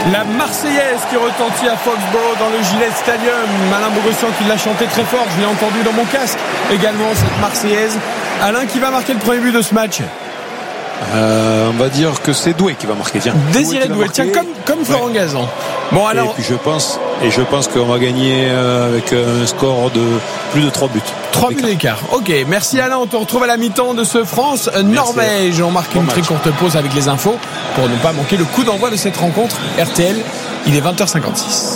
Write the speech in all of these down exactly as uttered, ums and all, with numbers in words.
La Marseillaise qui retentit à Foxborough dans le Gillette Stadium. Alain Bogossian qui l'a chanté très fort, je l'ai entendu dans mon casque également, cette Marseillaise. Alain, qui va marquer le premier but de ce match? Euh, on va dire que c'est Doué qui va marquer. Tiens, Désiré Doué, tiens, comme, comme Florent ouais. Gazan. Bon, alors... Et puis je pense, et je pense qu'on va gagner avec un score de plus de trois buts. trois buts d'écart. Ok, merci Alain. On te retrouve à la mi-temps de ce France-Norvège. On marque bon une match. Très courte pause avec les infos pour ne pas manquer le coup d'envoi de cette rencontre. R T L, il est vingt heures cinquante-six.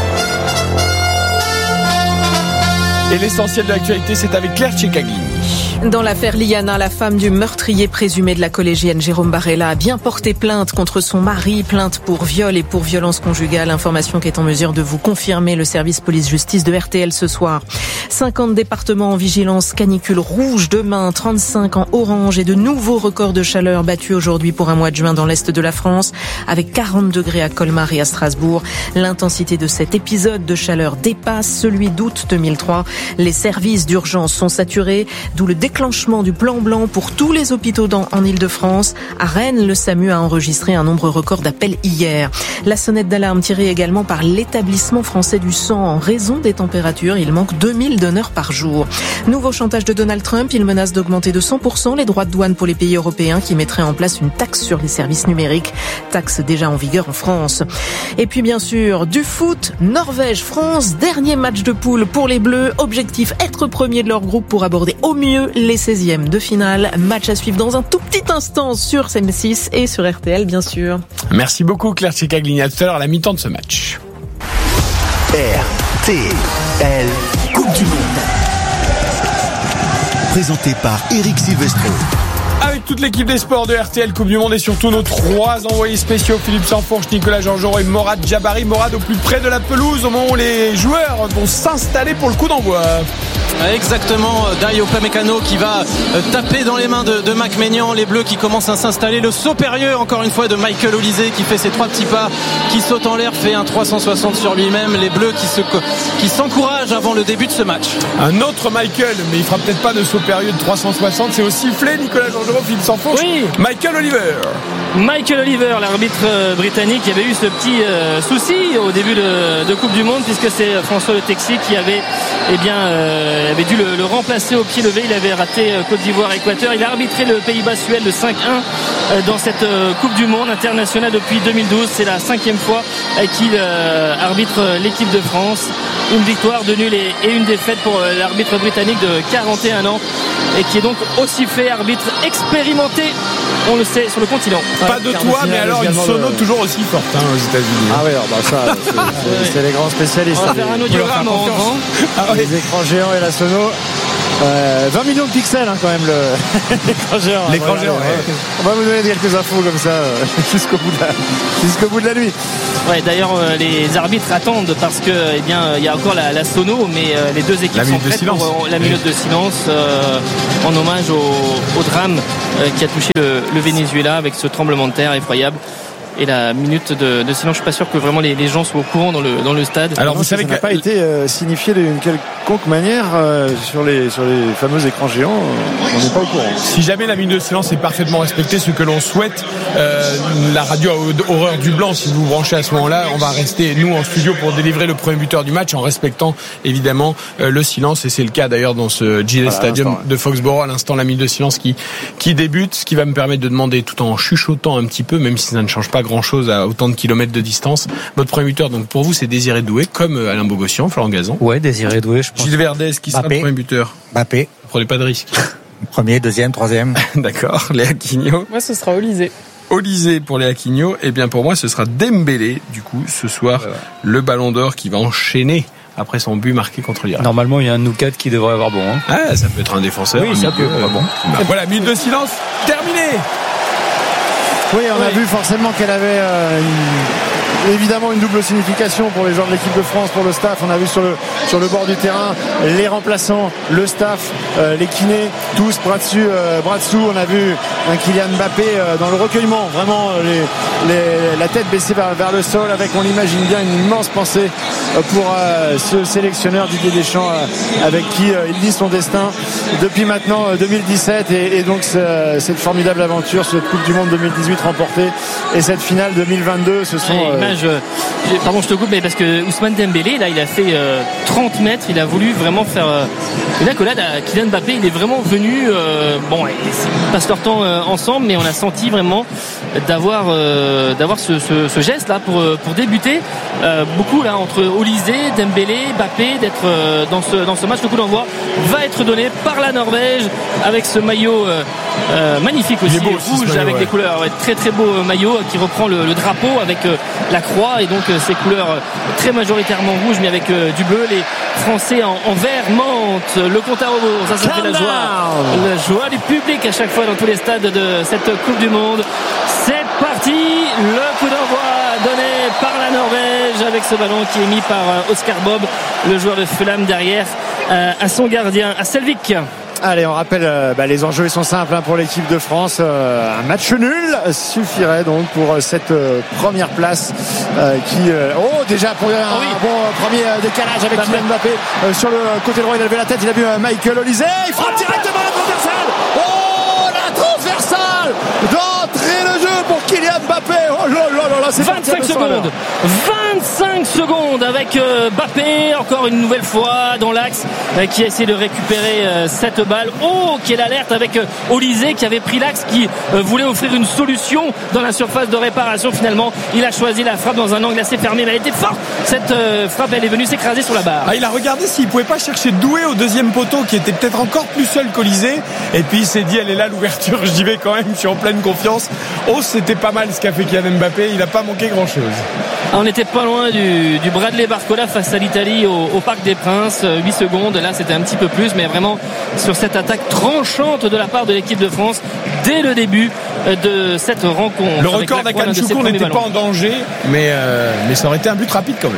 Et l'essentiel de l'actualité, c'est avec Claire Tchekaglini. Dans l'affaire Liana, la femme du meurtrier présumé de la collégienne Jérôme Barella a bien porté plainte contre son mari, plainte pour viol et pour violence conjugale. Information qui est en mesure de vous confirmer le service police-justice de R T L ce soir. cinquante départements en vigilance canicule rouge demain, trente-cinq en orange et de nouveaux records de chaleur battus aujourd'hui pour un mois de juin dans l'est de la France, avec quarante degrés à Colmar et à Strasbourg. L'intensité de cet épisode de chaleur dépasse celui d'août deux mille trois. Les services d'urgence sont saturés, d'où le déclenchement du plan blanc pour tous les hôpitaux dans, en Ile-de-France. À Rennes, le SAMU a enregistré un nombre record d'appels hier. La sonnette d'alarme tirée également par l'établissement français du sang en raison des températures. Il manque deux mille donneurs par jour. Nouveau chantage de Donald Trump. Il menace d'augmenter de cent pour cent les droits de douane pour les pays européens qui mettraient en place une taxe sur les services numériques. Taxe déjà en vigueur en France. Et puis bien sûr, du foot, Norvège-France. Dernier match de poule pour les Bleus. Objectif, être premier de leur groupe pour aborder au mieux les seizièmes de finale. Match à suivre dans un tout petit instant sur C M six et sur R T L, bien sûr. Merci beaucoup, Claire Tchekaglini. À tout à l'heure à la mi-temps de ce match. R T L Coupe du Monde. Présenté par Eric Silvestro. Avec toute l'équipe des sports de R T L Coupe du Monde et surtout nos trois envoyés spéciaux, Philippe Sansfourche, Nicolas Georgerot et Morad Jabari. Morad au plus près de la pelouse au moment où les joueurs vont s'installer pour le coup d'envoi. Exactement, Dario Upamecano qui va taper dans les mains de, de Mac Maignan, les Bleus qui commencent à s'installer, le saut périlleux encore une fois de Michael Olise qui fait ses trois petits pas, qui saute en l'air, fait un trois cent soixante sur lui-même, les Bleus qui, se, qui s'encouragent avant le début de ce match. Un autre Michael, mais il fera peut-être pas de saut périlleux de trois cent soixante, c'est au sifflet, Nicolas Georgerot, Philippe Sansfourche. Oui. Michael Oliver. Michael Oliver, l'arbitre britannique, qui avait eu ce petit euh, souci au début de, de Coupe du Monde, puisque c'est François Le Texier qui avait, eh bien, euh, avait dû le, le remplacer au pied levé. Il avait raté euh, Côte d'Ivoire-Équateur. Il a arbitré le Pays-Bas-Suède le cinq un euh, dans cette euh, Coupe du Monde internationale depuis deux mille douze. C'est la cinquième fois euh, qu'il euh, arbitre l'équipe de France. Une victoire, deux nuls et, et une défaite pour euh, l'arbitre britannique de quarante et un ans et qui est donc aussi fait arbitre expérimenté, on le sait, sur le continent. Pas de toi, mais alors une sono de... toujours aussi forte hein, aux États-Unis. Ah oui, alors bah ça, c'est, c'est, c'est les grands spécialistes. On va faire un audiogramme en grand. Ah oui. Les écrans géants et la sono. Euh, vingt millions de pixels hein, quand même le l'écran géant. L'écran voilà, géant. Ouais. On va vous donner quelques infos comme ça euh, jusqu'au bout de la jusqu'au bout de la nuit. Ouais, d'ailleurs euh, les arbitres attendent parce que eh bien il y a encore la, la sono, mais euh, les deux équipes la sont prêtes pour euh, la minute de silence euh, en hommage au, au drame euh, qui a touché le, le Venezuela avec ce tremblement de terre effroyable. Et la minute de, de silence, je suis pas sûr que vraiment les, les gens soient au courant dans le, dans le stade. Alors non, vous savez ça n'a pas été euh, signifié d'une quelconque manière euh, sur les sur les fameux écrans géants. Euh, on n'est pas au courant. Si jamais la minute de silence est parfaitement respectée, ce que l'on souhaite, euh, la radio a horreur du blanc. Si vous vous branchez à ce moment-là, on va rester nous en studio pour délivrer le premier buteur du match en respectant évidemment euh, le silence. Et c'est le cas d'ailleurs dans ce Gillette voilà, Stadium ouais. de Foxborough à l'instant, la minute de silence qui qui débute, ce qui va me permettre de demander tout en chuchotant un petit peu, même si ça ne change pas grand chose à autant de kilomètres de distance. Votre premier buteur, donc pour vous, c'est Désiré Doué, comme Alain Bogossian, Florent Gazan. Ouais, Désiré Doué, je pense. Gilles Verdez, qui sera Mbappé. le premier buteur? Mbappé. Prenez pas de risque. Premier, deuxième, troisième. D'accord. Léa Quignot. Moi, ce sera Olise. Olise pour Léa Quignot. Et bien pour moi, ce sera Dembélé, du coup, ce soir, ouais, ouais. le Ballon d'Or qui va enchaîner après son but marqué contre l'Irak. Normalement, il y a un Noukat qui devrait avoir bon. Hein. Ah, ça peut être un défenseur. Oui, ça peut. Euh, bon. Bah, voilà, minute de silence terminée. Oui, on oui. a vu forcément qu'elle avait euh, une, évidemment une double signification pour les joueurs de l'équipe de France, pour le staff. On a vu sur le, sur le bord du terrain les remplaçants, le staff, euh, les kinés, tous bras dessus, euh, bras dessous. On a vu un Kylian Mbappé euh, dans le recueillement, vraiment les, les, la tête baissée vers, vers le sol, avec, on l'imagine bien, une immense pensée pour euh, ce sélectionneur Didier Deschamps, euh, avec qui euh, il lit son destin depuis maintenant euh, deux mille dix-sept et, et donc cette formidable aventure, cette Coupe du Monde deux mille dix-huit remportée et cette finale deux mille vingt-deux, ce sont euh, l'image. Pardon, je te coupe, mais parce que Ousmane Dembélé, là, il a fait euh, trente mètres. Il a voulu vraiment faire euh, une accolade à Kylian Mbappé. Il est vraiment venu. Euh, bon, ils passent leur temps euh, ensemble, mais on a senti vraiment d'avoir euh, d'avoir ce, ce, ce geste là pour pour débuter. Euh, beaucoup là entre Olysée, Dembélé, Mbappé, d'être euh, dans ce dans ce match. Le coup d'envoi va être donné par la Norvège avec ce maillot euh, euh, magnifique aussi, beau aussi, rouge maillot, avec ouais. des couleurs, ouais, très très beau maillot qui reprend le, le drapeau avec euh, la croix et donc euh, ces couleurs euh, très majoritairement rouges mais avec euh, du bleu. Les Français en, en vert mentent. Le compte à rebours, ça ça fait la joie, la joie du public à chaque fois dans tous les stades de cette Coupe du Monde. C'est parti, le coup d'envoi donné par la Norvège avec ce ballon qui est mis par euh, Oscar Bob, le joueur de Fulham derrière euh, à son gardien, à Selvik. Allez, on rappelle, euh, bah, les enjeux ils sont simples hein, pour l'équipe de France. Euh, un match nul suffirait donc pour euh, cette euh, première place euh, qui... Euh, oh, déjà pour un oh oui. bon euh, premier euh, décalage avec Mbappé. Kylian Mbappé euh, sur le côté droit. Il a levé la tête, il a vu euh, Michael Olysée. Il frappe oh directement la transversale. Oh, la transversale d'entrée le jeu pour Kylian Mbappé. Oh là là là là, c'est vingt-cinq secondes. vingt-cinq secondes avec euh, Mbappé, encore une nouvelle fois dans l'axe, euh, qui a essayé de récupérer euh, cette balle. Oh, quelle alerte avec euh, Olysée qui avait pris l'axe, qui euh, voulait offrir une solution dans la surface de réparation. Finalement, il a choisi la frappe dans un angle assez fermé, mais elle était forte. Cette euh, frappe, elle est venue s'écraser sur la barre. Ah, il a regardé s'il pouvait pas chercher Doué au deuxième poteau, qui était peut-être encore plus seul qu'Olysée. Et puis il s'est dit, elle est là l'ouverture, j'y vais quand même, je suis en pleine confiance. Oh, c'était pas mal ce qu'a fait Kylian Mbappé. Il n'a pas manqué grand-chose. On n'était pas loin du, du Bradley Barcola face à l'Italie au, au Parc des Princes. huit secondes, là c'était un petit peu plus, mais vraiment sur cette attaque tranchante de la part de l'équipe de France dès le début de cette rencontre. Le record d'Akanchoukou n'était pas en danger, mais, euh, mais ça aurait été un but rapide quand même.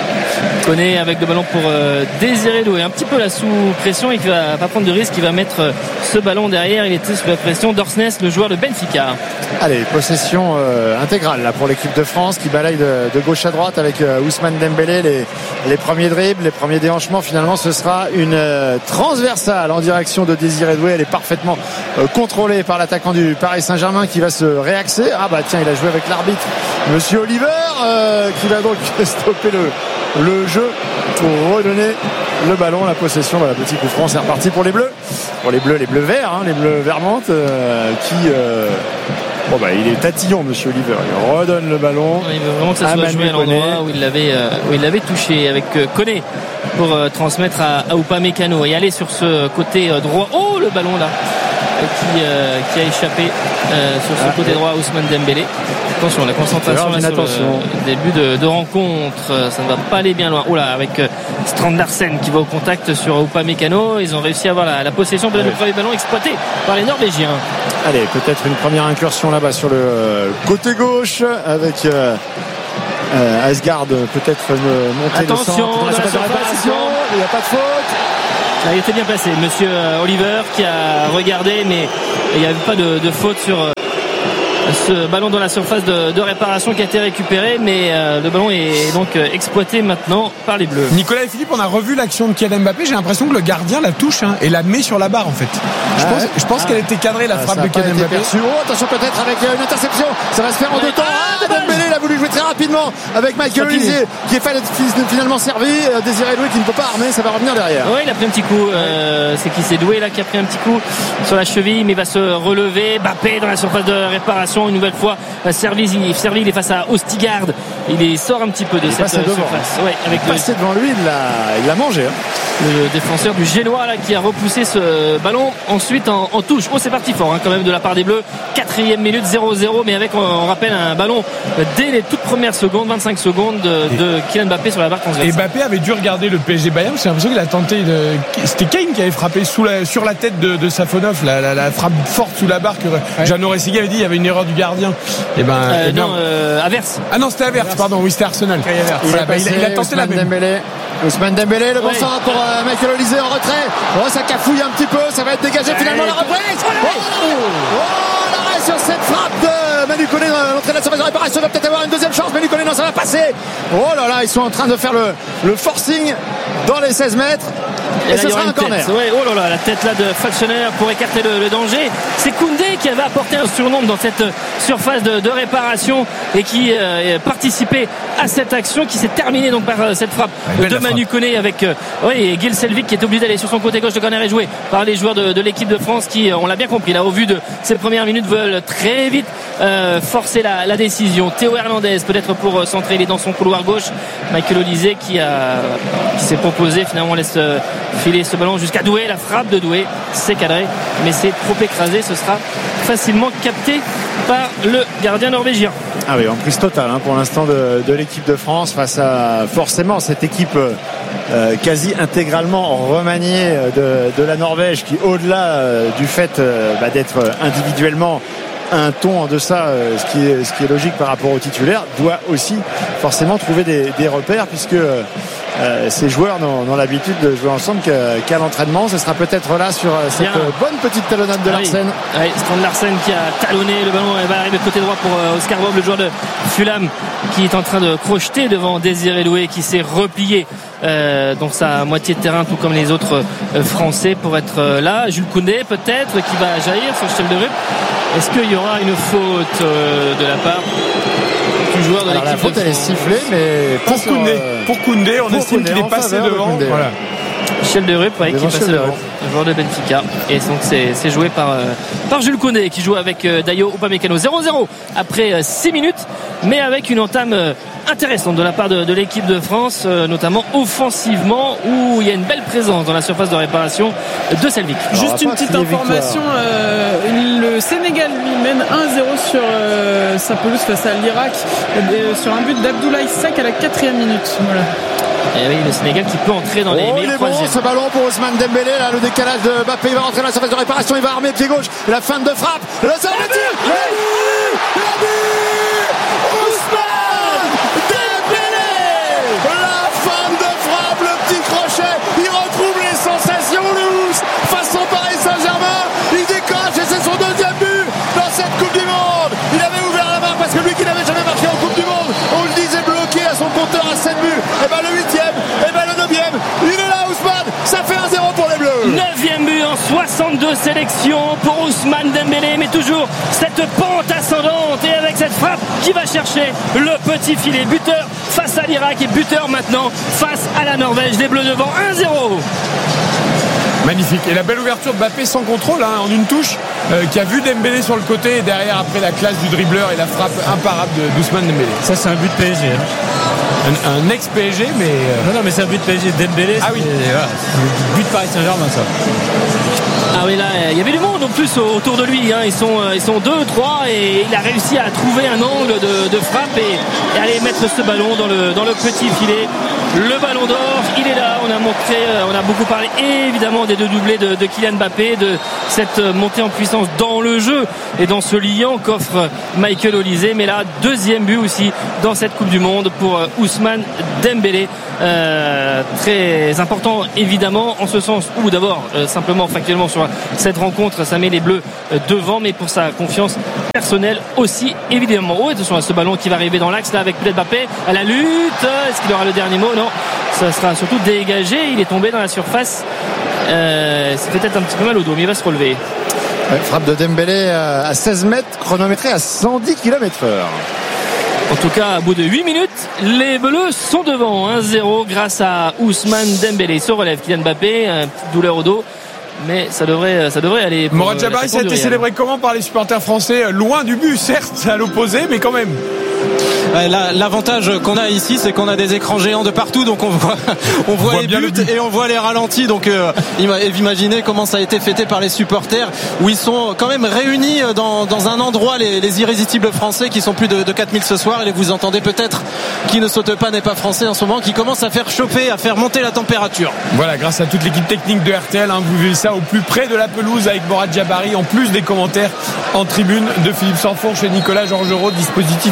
Koné avec le ballon pour euh, Désiré Doué, un petit peu là sous pression et qui va pas prendre de risque, il va mettre euh, ce ballon derrière. Il était sous la pression d'Orsnes, le joueur de Benfica. Allez, possession euh, intégrale là pour l'équipe de France qui balaye de, de gauche à droite avec euh, Ousmane Dembélé. Les, les premiers dribbles, les premiers déhanchements. Finalement, ce sera une euh, transversale en direction de Désiré Doué. Elle est parfaitement euh, contrôlée par l'attaquant du Paris Saint-Germain qui va se réaxer. Ah bah tiens, il a joué avec l'arbitre, Monsieur Oliver, euh, qui va donc stopper le le jeu pour redonner le ballon, la possession. Voilà, petit coup franc, c'est reparti pour les bleus, pour les bleus, les bleus verts, hein, les bleus vermantes euh, qui euh... bon bah il est tatillon Monsieur Oliver, il redonne le ballon. Il veut vraiment que ça soit joué à l'endroit où il l'avait euh, où il l'avait touché avec euh, Koné pour euh, transmettre à, à Upamecano et aller sur ce côté euh, droit. Oh, le ballon là qui, euh, qui a échappé euh, sur ce ah, côté droit à Ousmane Dembélé. Attention, la concentration là, sur le début de, de rencontre, ça ne va pas aller bien loin. Oh là, avec euh, Strand Larsen qui va au contact sur Upamecano. Ils ont réussi à avoir la, la possession, peut-être ouais. Le premier ballon exploité par les Norvégiens. Allez, peut-être une première incursion là-bas sur le euh, côté gauche avec euh, euh, Asgard, peut-être euh, monter attention, le centre. Dans la surface, il n'y a pas de faute. Là, il était bien placé, Monsieur Oliver qui a regardé, mais il n'y avait pas de, de faute sur euh, ce ballon dans la surface de, de réparation qui a été récupéré, mais euh, le ballon est donc euh, exploité maintenant par les Bleus. Nicolas et Philippe, on a revu l'action de Kylian Mbappé. J'ai l'impression que le gardien la touche hein, et la met sur la barre en fait. Je ah pense, ouais. je pense ah. qu'elle était cadrée la ah, frappe de Kylian Mbappé. Oh, attention peut-être avec une interception. Ça va se faire en ouais. deux temps. Ah, Dembélé, il a voulu jouer très rapidement avec Michael Olysée qui est finalement servi. Désiré Doué qui ne peut pas armer, ça va revenir derrière. Oui, il a pris un petit coup. Euh, c'est qui c'est Doué là qui a pris un petit coup sur la cheville, mais il va se relever. Mbappé dans la surface de réparation une nouvelle fois. Servi, servi, il est face à Ostigard. Il sort un petit peu de il cette surface. Ouais, avec il est passé devant lui, il l'a, il l'a mangé. Hein. Le défenseur du Génois là qui a repoussé ce ballon ensuite en, en touche. Oh, c'est parti fort hein, quand même de la part des Bleus. Quatrième minute, zéro zéro, mais avec, on rappelle, un ballon dès les toutes premières secondes, vingt-cinq secondes de, de Kylian Mbappé sur la barre transversale. Et Mbappé avait dû regarder le P S G Bayern. J'ai l'impression qu'il a tenté de... C'était Kane qui avait frappé sous la, sur la tête de, de Safonov, la, la, la frappe forte sous la barre que ouais. Jeannot Rességui avait dit il y avait une erreur du gardien. Et ben, euh, et non, euh, Averse. Ah non, c'était Averse, pardon, oui, c'était Arsenal. Il, voilà, bah, il, il a tenté Ousmane la même. Dembélé. Ousmane Dembélé, le bon ouais. centre pour euh, Michael Olysée en retrait. Oh, ça cafouille un petit peu, ça va être dégagé finalement la reprise. Oh, oh, oh l'arrêt sur cette frappe de Manu Koné dans l'entrée de la surface de réparation, va peut-être avoir une deuxième chance. Manu Koné, non, ça va passer. Oh là là, ils sont en train de faire le, le forcing dans les seize mètres. Et, et ce sera un corner. Ouais, oh là là, la tête là de Fatschener pour écarter le, le danger. C'est Koundé qui avait apporté un surnombre dans cette surface de, de réparation et qui euh, participait à cette action qui s'est terminée donc par euh, cette frappe ouais, de Manu Koné avec euh, ouais, Gil Selvik qui est obligé d'aller sur son côté gauche. De corner est joué par les joueurs de, de l'équipe de France qui, on l'a bien compris là, au vu de ces premières minutes, veulent très vite euh, forcer la, la décision. Théo Hernandez peut-être pour euh, centrer, il est dans son couloir gauche. Michael Olysée qui, a, qui s'est proposé, finalement on laisse euh, filer ce ballon jusqu'à Doué. La frappe de Doué, c'est cadré mais c'est trop écrasé, ce sera facilement capté par le gardien norvégien. Ah oui, en prise totale hein, pour l'instant de, de l'équipe de France face à forcément cette équipe euh, quasi intégralement remaniée de, de la Norvège qui, au-delà euh, du fait euh, bah, d'être individuellement un ton en deçà, euh, ce, qui est, ce qui est logique par rapport aux titulaires, doit aussi forcément trouver des, des repères puisque euh, ces joueurs n'ont l'habitude de jouer ensemble qu'à l'entraînement. Ce sera peut-être là sur cette Bien. bonne petite talonnade de ah Larsen. Oui, oui, Strand Larsen qui a talonné le ballon et va arriver de côté droit pour Oscar Bob, le joueur de Fulham qui est en train de crocheter devant Désiré Doué qui s'est replié euh, dans sa moitié de terrain tout comme les autres euh, Français pour être euh, là. Jules Koundé peut-être qui va jaillir sur Schjelderup. Est-ce qu'il y aura une faute euh, de la part du joueur de l'équipe de France? La faute elle est sifflée mais pour Koundé, euh, pour Koundé on pour estime qu'il est passé devant de voilà. Schjelderup ouais, qui est passé devant, le joueur de Benfica, et donc c'est joué par, euh, par Jules Koundé qui joue avec euh, Dayo Upamecano. Zéro zéro après euh, six minutes, mais avec une entame euh, intéressante de la part de, de l'équipe de France, euh, notamment offensivement où il y a une belle présence dans la surface de réparation de Selvik. Juste une petite information, euh, le Sénégal lui mène un zéro sur euh, sa pelouse face à l'Irak euh, sur un but d'Abdoulaye Seck à la quatrième minute. Voilà. Et oui, le Sénégal qui peut entrer dans les oh, meilleurs croisières. Bon, ce ballon pour Ousmane Dembélé, là, le décalage de Mbappé, il va rentrer dans la surface de réparation, il va armer pied gauche, la fin de frappe, le sort de tir, le but, le but, Ousmane Dembélé, la fin de frappe, le petit crochet, il retrouve les sensations loose face au Paris Saint-Germain, il décoche et c'est son deuxième but dans cette Coupe du Monde. Il avait ouvert la main parce que lui qui n'avait jamais marqué en Coupe du Monde, on le disait bloqué à son compteur à sept buts, et ben le huitième, et ben le neuvième, il est là Ousmane, ça fait un zéro pour les Bleus. Neuvième but en soixante-deux sélections pour Ousmane Dembélé, mais toujours cette pente ascendante et avec cette frappe qui va chercher le petit filet. Buteur face à l'Irak et buteur maintenant face à la Norvège. Les Bleus devant un zéro. Magnifique. Et la belle ouverture de Mbappé sans contrôle hein, en une touche euh, qui a vu Dembélé sur le côté et derrière après la classe du dribbleur et la frappe imparable d'Ousmane Dembélé. Ça c'est un but P S G. Hein. Un, un ex-P S G mais... Euh... Non non mais c'est un but P S G. Dembélé ah oui. Voilà, c'est but Paris Saint-Germain ça. Ah oui, là, il y avait du monde en plus autour de lui. Hein. Ils sont, ils sont deux, trois, et il a réussi à trouver un angle de, de frappe et, et aller mettre ce ballon dans le, dans le petit filet. Le ballon d'or, il est là. On a montré, on a beaucoup parlé évidemment des deux doublés de, de Kylian Mbappé, de cette montée en puissance dans le jeu et dans ce liant qu'offre Michael Olysée. Mais là, deuxième but aussi dans cette Coupe du Monde pour Ousmane Dembélé. Euh, très important évidemment en ce sens où d'abord euh, simplement factuellement sur cette rencontre ça met les Bleus euh, devant, mais pour sa confiance personnelle aussi évidemment. Oh, attention à ce ballon qui va arriver dans l'axe là avec peut-être Mbappé à la lutte. Est-ce qu'il aura le dernier mot? Non, ça sera surtout dégagé. Il est tombé dans la surface, euh, c'est peut-être un petit peu mal au dos mais il va se relever. Ouais, frappe de Dembélé à seize mètres, chronométré à cent dix kilomètres heure. En tout cas, à bout de huit minutes, les Bleus sont devant un zéro grâce à Ousmane Dembélé. Il se relève Kylian Mbappé, une petite douleur au dos, mais ça devrait, ça devrait aller. Morad Jabari, ça a été célébré comment par les supporters français? Loin du but, certes, à l'opposé, mais quand même. L'avantage qu'on a ici, c'est qu'on a des écrans géants de partout, donc on voit, on voit, on voit les buts but. Et on voit les ralentis. Donc euh, imaginez comment ça a été fêté par les supporters, où ils sont quand même réunis dans, dans un endroit, les, les irrésistibles français, qui sont plus de, de quatre mille ce soir. Et vous entendez peut-être qui ne saute pas n'est pas français en ce moment, qui commence à faire chauffer, à faire monter la température. Voilà, grâce à toute l'équipe technique de R T L, hein, vous vivez ça au plus près de la pelouse avec Morad Jabari, en plus des commentaires en tribune de Philippe Sanfourche et Nicolas Georgerot. Dispositif exceptionnel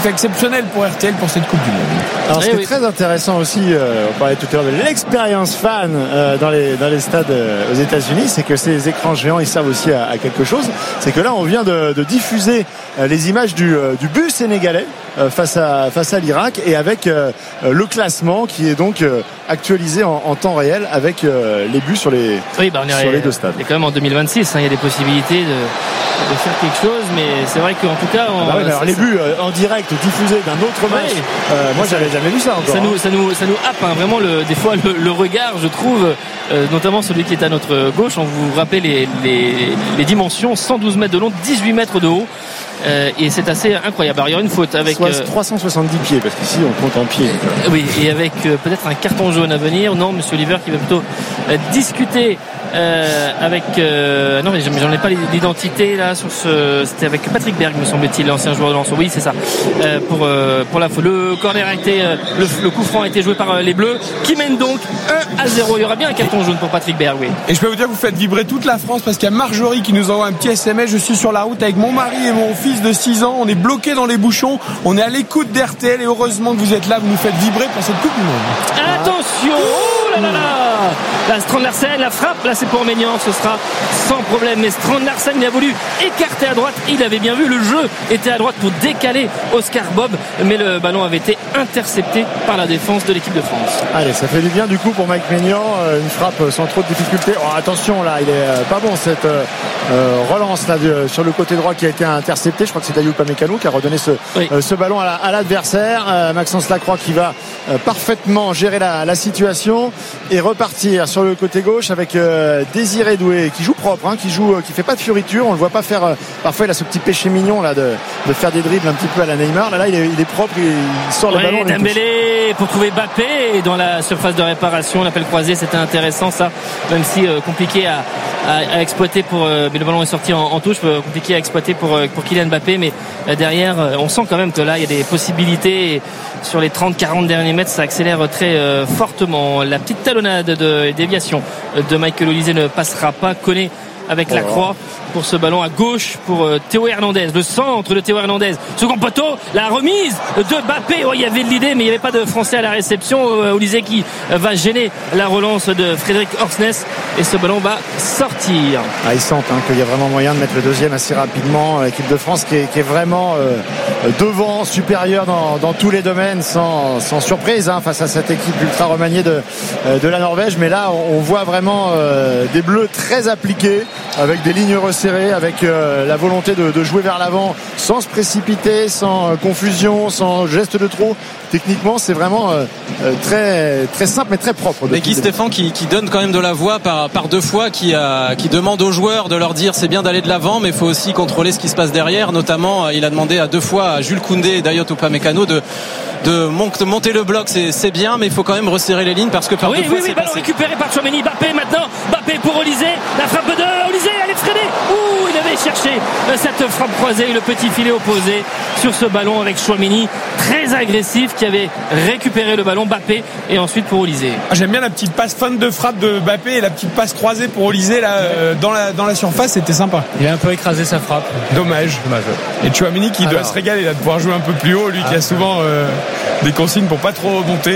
exceptionnel pour R T L pour cette Coupe du Monde. Alors c'était eh oui. très intéressant aussi, euh, on parlait tout à l'heure de l'expérience fan euh, dans les dans les stades euh, aux États-Unis, c'est que ces écrans géants ils servent aussi à, à quelque chose. C'est que là on vient de, de diffuser euh, les images du, euh, du but sénégalais euh, face à face à l'Irak et avec euh, le classement qui est donc euh, actualisé en, en temps réel avec euh, les buts sur les oui, bah on est, sur les deux stades. C'est quand même en deux mille vingt-six, hein, il y a des possibilités de, de faire quelque chose, mais c'est vrai qu'en tout cas, on, ah bah oui, alors ça, les ça, buts euh, en direct diffusés d'un autre match, ouais. euh, moi j'avais jamais vu ça encore. Ça nous, ça nous, ça nous happe hein, vraiment le, des fois le, le regard, je trouve, euh, notamment celui qui est à notre gauche. On vous rappelle les, les, les dimensions, cent douze mètres de long, dix-huit mètres de haut. Euh, et c'est assez incroyable. Alors il y aura une faute avec euh, trois cent soixante-dix pieds parce qu'ici on compte en pieds. Euh, oui, et avec euh, peut-être un carton jaune à venir. Non, Monsieur Oliver qui va plutôt euh, discuter euh, avec. Euh, non, mais j'en ai pas l'identité là sur ce. C'était avec Patrick Berg, me semble-t-il, l'ancien joueur de Lens. Oui, c'est ça. Euh, pour euh, pour la faute. Le corner a été, euh, le, le coup franc a été joué par euh, les Bleus, qui mènent donc un à zéro. Il y aura bien un carton jaune pour Patrick Berg. Oui. Et je peux vous dire que vous faites vibrer toute la France parce qu'il y a Marjorie qui nous envoie un petit S M S. Je suis sur la route avec mon mari et mon fils de six ans, on est bloqué dans les bouchons, on est à l'écoute d'R T L et heureusement que vous êtes là, vous nous faites vibrer pour cette Coupe du Monde. Attention, oh là là là, la Strand Larsen, la frappe, là c'est pour Maignan, ce sera sans problème, mais Strand Larsen il a voulu écarter à droite, il avait bien vu, le jeu était à droite pour décaler Oscar Bob, mais le ballon avait été intercepté par la défense de l'équipe de France. Allez, ça fait du bien du coup pour Mike Maignan, une frappe sans trop de difficultés. Oh, attention là, il est pas bon cette euh, relance là de, sur le côté droit qui a été intercepté. Je crois que c'est Dayou Upamecano qui a redonné ce, oui. euh, ce ballon à l'adversaire. La, euh, Maxence Lacroix qui va euh, parfaitement gérer la, la situation et repartir sur le côté gauche avec euh, Désiré Doué qui joue propre, hein, qui joue, euh, qui fait pas de fioriture. On le voit pas faire. Euh, parfois il a ce petit péché mignon là de, de faire des dribbles un petit peu à la Neymar. Là, là il, est, il est propre, il, il sort oui, le ballon. Dembélé pour trouver Mbappé dans la surface de réparation. L'appel croisé, c'était intéressant ça, même si euh, compliqué à, à, à exploiter pour. Euh, mais le ballon est sorti en, en touche, euh, compliqué à exploiter pour euh, pour Kylian Mbappé, mais euh, derrière, euh, on sent quand même que là, il y a des possibilités. Et sur les trente quarante derniers mètres, ça accélère très euh, fortement. La petite talonnade de déviation de Michael Olise ne passera pas. Connaît avec la croix pour ce ballon à gauche pour euh, Théo Hernandez, le centre de Théo Hernandez, second poteau, la remise de Mbappé. Oh, il y avait de l'idée mais il n'y avait pas de Français à la réception. euh, Olise qui euh, va gêner la relance de Frédéric Orsnes et ce ballon va sortir. Ah, ils sentent hein, qu'il y a vraiment moyen de mettre le deuxième assez rapidement. L'équipe de France qui est, qui est vraiment euh, devant, supérieure dans, dans tous les domaines, sans, sans surprise hein, face à cette équipe ultra remaniée de, de la Norvège. Mais là on voit vraiment euh, des Bleus très appliqués, avec des lignes resserrées, avec euh, la volonté de, de jouer vers l'avant sans se précipiter, sans euh, confusion, sans geste de trop. Techniquement c'est vraiment euh, très, très simple mais très propre. Mais Guy Stéphane qui, qui donne quand même de la voix par, par deux fois, qui, a, qui demande aux joueurs de leur dire c'est bien d'aller de l'avant mais il faut aussi contrôler ce qui se passe derrière. Notamment il a demandé à deux fois à Jules Koundé et Dayot Upamecano de de monter le bloc, c'est bien, mais il faut quand même resserrer les lignes parce que par oui, deux oui, fois oui, c'est ballon passé. Récupéré par Tchouaméni. Mbappé maintenant, Mbappé pour Olise, la frappe de Olise, elle est freinée. Ouh, il avait cherché cette frappe croisée et le petit filet opposé sur ce ballon avec Tchouaméni très agressif qui avait récupéré le ballon. Mbappé et ensuite pour Olise. Ah, j'aime bien la petite passe fin de frappe de Mbappé et la petite passe croisée pour Olise là euh, dans la dans la surface, c'était sympa. Il a un peu écrasé sa frappe. Dommage. Dommage. Et Tchouaméni qui Alors. doit se régaler là de pouvoir jouer un peu plus haut, lui ah. qui a souvent euh, des consignes pour pas trop monter.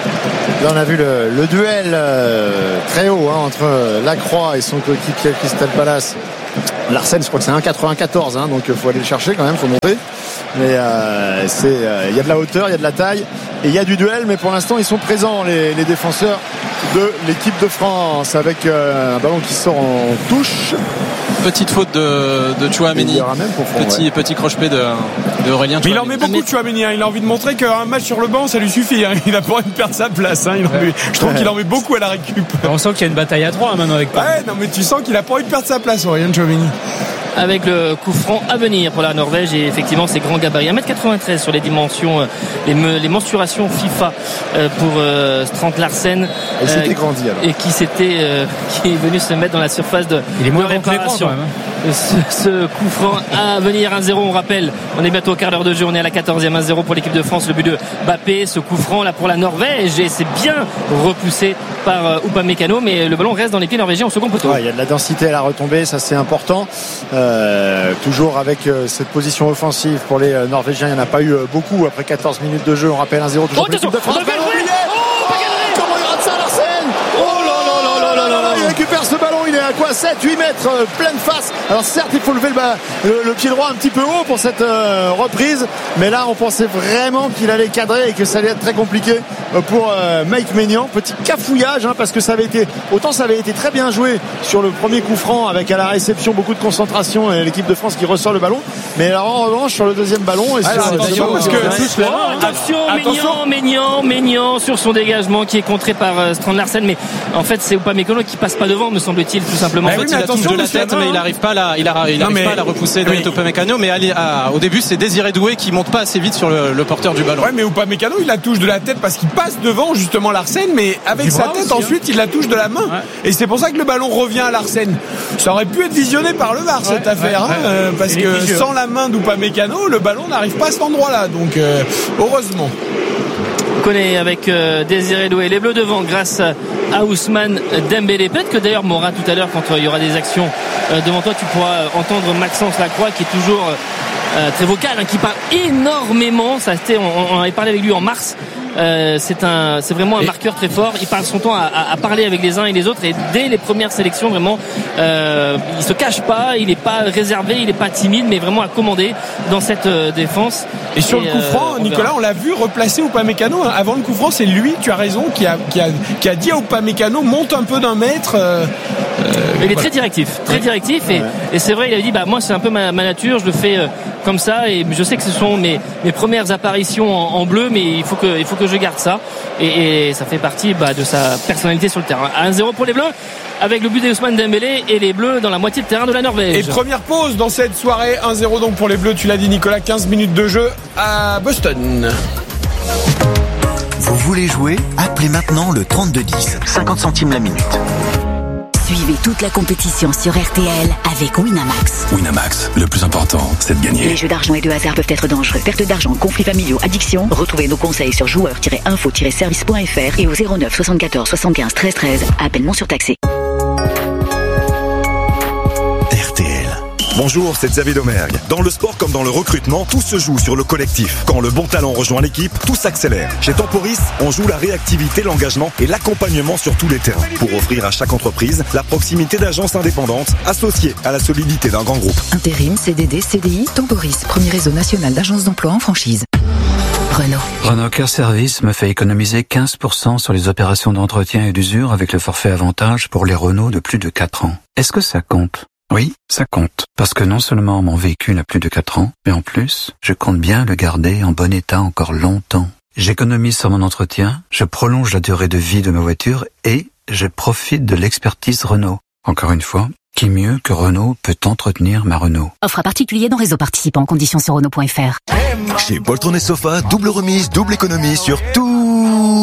Là on a vu le, le duel euh, très haut hein, entre Lacroix et son coéquipier Crystal Palace. Larsen, je crois que c'est un virgule quatre-vingt-quatorze hein, donc il faut aller le chercher quand même, faut monter. Mais euh, c'est, il euh, y a de la hauteur, il y a de la taille et il y a du duel, mais pour l'instant ils sont présents les, les défenseurs de l'équipe de France avec euh, un ballon qui sort en touche. Petite faute de, de Tchouaméni. Petit, ouais. petit croche-pied de, de Aurélien Tchouaméni. Mais il en met beaucoup de Tchouaméni, hein. Il a envie de montrer qu'un match sur le banc ça lui suffit, hein. Il a pas envie de perdre sa place, hein. Il en met, je trouve qu'il en met beaucoup à la récup. On sent qu'il y a une bataille à trois hein, maintenant avec. Ouais, non mais tu sens qu'il a pas envie de perdre sa place, Aurélien Tchouaméni. Avec le coup franc à venir pour la Norvège et effectivement ces grands gabarits un mètre quatre-vingt-treize sur les dimensions les, me, les mensurations FIFA pour euh, Strand Larsen euh, grandi, alors. et qui s'était euh, qui est venu se mettre dans la surface de, il est moins de réparation. quand même, hein. ce, ce coup franc à venir. Un zéro, on rappelle, on est bientôt au quart d'heure de jeu, on est à la quatorzième, un zéro pour l'équipe de France, le but de Mbappé, ce coup franc là pour la Norvège, et c'est bien repoussé par euh, Upamecano, mais le ballon reste dans les pieds norvégiens au second poteau. Ouais, il y a de la densité à la retombée, ça c'est important. Euh, toujours avec euh, cette position offensive pour les euh, Norvégiens, il n'y en a pas eu euh, beaucoup après quatorze minutes de jeu, on rappelle un zéro toujours oh, pour l'équipe de France. Oh, comment il rate ça, Larsen? Oh là là là là là là, il récupère ce ballon, il est à quoi, sept huit mètres, euh, pleine face. Alors certes il faut lever le, bas, le, le pied droit un petit peu haut pour cette euh, reprise, mais là on pensait vraiment qu'il allait cadrer et que ça allait être très compliqué euh, pour euh, Mike Maignan. Petit cafouillage, hein, parce que ça avait été, autant ça avait été très bien joué sur le premier coup franc avec à la réception beaucoup de concentration et l'équipe de France qui ressort le ballon, mais alors en revanche sur le deuxième ballon et sur, alors, attention, parce que oh, attention, Maignan, Maignan, Maignan sur son dégagement qui est contré par euh, Strand Larsen, mais en fait c'est Upamecano qui passe pas devant, me semble-t-il, tout simplement. En fait, oui, il la touche de la tête, mais il n'arrive pas à la, il a, il non, arrive mais... pas à la repousser de oui. Upamecano, mais à, à, au début c'est Désiré Doué qui monte pas assez vite sur le, le porteur du ballon. Ouais, mais Upamecano il la touche de la tête parce qu'il passe devant justement Larsen, mais avec sa tête aussi, ensuite hein. il la touche de la main, ouais. Et c'est pour ça que le ballon revient à Larsen. Ça aurait pu être visionné par le V A R, ouais, cette affaire, ouais, hein, ouais. Euh, parce que vicieux. Sans la main d'Upamecano, le ballon n'arrive pas à cet endroit-là, donc euh, heureusement. Connaît avec euh, Désiré Doué, les Bleus devant grâce à Ousmane Dembélé. Peut-être que d'ailleurs Mora tout à l'heure, quand euh, il y aura des actions euh, devant toi, tu pourras euh, entendre Maxence Lacroix qui est toujours euh, très vocal, hein, qui parle énormément. Ça, on, on avait parlé avec lui en mars. Euh, c'est un, c'est vraiment un et marqueur très fort. Il passe son temps à, à, à parler avec les uns et les autres, et dès les premières sélections, vraiment, euh, il se cache pas, il n'est pas réservé, il n'est pas timide, mais vraiment à commander dans cette euh, défense. Et sur et le coup euh, franc, Nicolas, on l'a vu replacer Upamecano. Hein. Avant le coup franc, c'est lui, tu as raison, qui a, qui a, qui a dit à Upamecano monte un peu d'un mètre. Euh, euh, il est voilà. très directif, très directif, et, ouais. et c'est vrai, il avait dit bah moi c'est un peu ma, ma nature, je le fais euh, comme ça, et je sais que ce sont mes, mes premières apparitions en, en bleu, mais il faut que, il faut que je garde ça, et, et ça fait partie bah, de sa personnalité sur le terrain. un zéro pour les Bleus, avec le but d'Ousmane Dembélé, et les Bleus dans la moitié de terrain de la Norvège. Et première pause dans cette soirée, un zéro donc pour les Bleus, tu l'as dit Nicolas, quinze minutes de jeu à Boston. Vous voulez jouer? Appelez maintenant le trente-deux dix, cinquante centimes la minute. Suivez toute la compétition sur R T L avec Winamax. Winamax, le plus important, c'est de gagner. Les jeux d'argent et de hasard peuvent être dangereux. Perte d'argent, conflits familiaux, addiction. Retrouvez nos conseils sur joueurs tiret info tiret service point f r et au zéro neuf soixante-quatorze soixante-quinze treize treize. Appel non surtaxé. R T L. Bonjour, c'est Xavier Domergue. Dans le sport comme dans le recrutement, tout se joue sur le collectif. Quand le bon talent rejoint l'équipe, tout s'accélère. Chez Temporis, on joue la réactivité, l'engagement et l'accompagnement sur tous les terrains pour offrir à chaque entreprise la proximité d'agences indépendantes associées à la solidité d'un grand groupe. Intérim, C D D, C D I, Temporis, premier réseau national d'agences d'emploi en franchise. Renault. Renault Care Service me fait économiser quinze pour cent sur les opérations d'entretien et d'usure avec le forfait avantage pour les Renault de plus de quatre ans. Est-ce que ça compte ? Oui, ça compte. Parce que non seulement mon véhicule a plus de quatre ans, mais en plus, je compte bien le garder en bon état encore longtemps. J'économise sur mon entretien, je prolonge la durée de vie de ma voiture et je profite de l'expertise Renault. Encore une fois, qui mieux que Renault peut entretenir ma Renault? Offre à particulier dans réseau participant, conditions sur Renault point f r. Chez Poltron et Sofa, double remise, double économie sur tous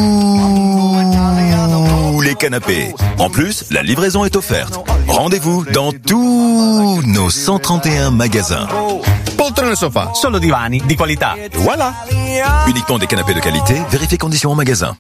les canapés. En plus, la livraison est offerte. Rendez-vous dans tous nos cent trente et un magasins. Poltron et Sofa, solo divani di qualità. Voilà. Uniquement des canapés de qualité, vérifiez conditions en magasin.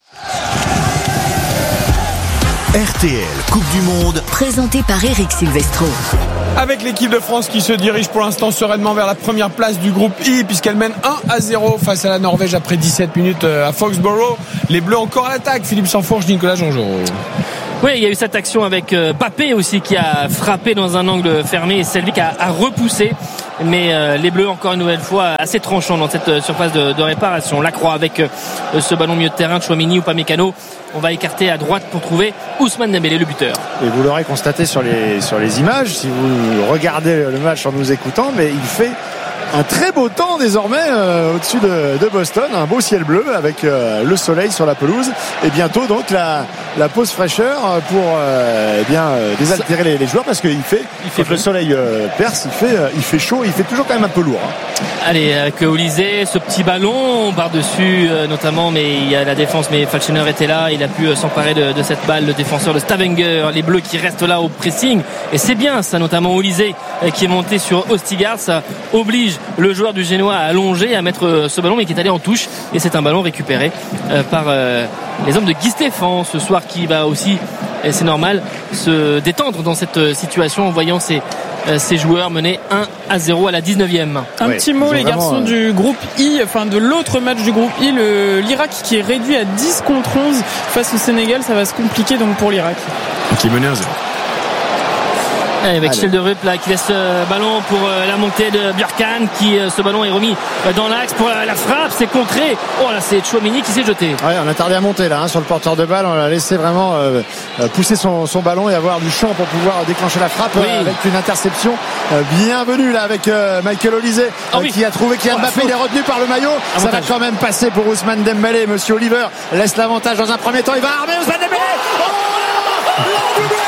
R T L Coupe du Monde, présenté par Eric Silvestro. Avec l'équipe de France qui se dirige pour l'instant sereinement vers la première place du groupe I, puisqu'elle mène un à zéro face à la Norvège après dix-sept minutes à Foxborough. Les Bleus encore à l'attaque. Philippe Sansfourche, Nicolas Jean-Jean. Oui, il y a eu cette action avec euh, Papé aussi qui a frappé dans un angle fermé et Selvik a, a repoussé. Mais euh, les Bleus encore une nouvelle fois assez tranchants dans cette euh, surface de, de réparation. Lacroix avec euh, ce ballon milieu de terrain, Chouamini ou Upamecano. On va écarter à droite pour trouver Ousmane Dembélé, le buteur. Et vous l'aurez constaté sur les, sur les images, si vous regardez le match en nous écoutant, mais il fait un très beau temps désormais euh, au-dessus de, de Boston, un beau ciel bleu avec euh, le soleil sur la pelouse et bientôt donc la, la pause fraîcheur pour euh, eh bien euh, désaltérer les, les joueurs parce qu'il fait, il fait le soleil euh, perce, il fait, euh, il fait chaud, il fait toujours quand même un peu lourd. Hein. Allez, avec Olysée, ce petit ballon par-dessus euh, notamment, mais il y a la défense, mais Falchener était là, il a pu euh, s'emparer de, de cette balle, le défenseur de Stavanger, les Bleus qui restent là au pressing et c'est bien ça, notamment Olysée euh, qui est monté sur Ostigard, ça oblige le joueur du Génois à allonger, à mettre euh, ce ballon mais qui est allé en touche et c'est un ballon récupéré euh, par euh, les hommes de Guy Stéphane ce soir qui va aussi, et c'est normal, se détendre dans cette situation en voyant ses ces joueurs menés un à zéro à la dix-neuvième. Un ouais, petit mot les garçons euh... du groupe I, enfin de l'autre match du groupe I, le, l'Irak qui est réduit à dix contre onze face au Sénégal, ça va se compliquer donc pour l'Irak. Qui est mené à zéro. Avec Schelderup là qui laisse euh, ballon pour euh, la montée de Björkan qui euh, ce ballon est remis euh, dans l'axe pour euh, la frappe, c'est contré. Oh là c'est Chouamini qui s'est jeté. Ouais, on a tardé à monter là hein, sur le porteur de balle, on l'a laissé vraiment euh, pousser son, son ballon et avoir du champ pour pouvoir déclencher la frappe oui. euh, avec une interception. Euh, bienvenue là avec euh, Michael Olysée oh, euh, oui. qui a trouvé Kylian Mbappé, il est retenu par le maillot. Avantage. Ça va quand même passer pour Ousmane Dembélé. Monsieur Oliver laisse l'avantage dans un premier temps, il va armer Ousmane Dembélé. Oh là là,